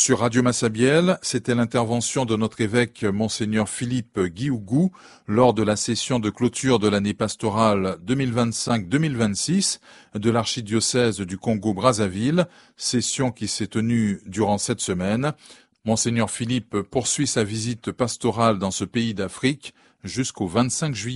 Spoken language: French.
Sur Radio Massabielle, c'était l'intervention de notre évêque Monseigneur Philippe Guiougou lors de la session de clôture de l'année pastorale 2025-2026 de l'archidiocèse du Congo-Brazzaville, session qui s'est tenue durant cette semaine. Monseigneur Philippe poursuit sa visite pastorale dans ce pays d'Afrique jusqu'au 25 juillet.